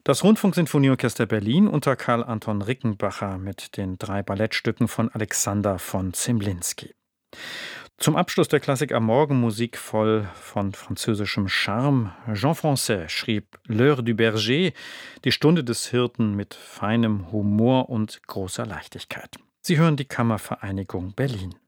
Das Rundfunksinfonieorchester Berlin unter Karl Anton Rickenbacher mit den 3 Ballettstücken von Alexander von Zemlinsky. Zum Abschluss der Klassik am Morgen Musik voll von französischem Charme. Jean Francaix schrieb L'heure du berger, die Stunde des Hirten mit feinem Humor und großer Leichtigkeit. Sie hören die Kammervereinigung Berlin.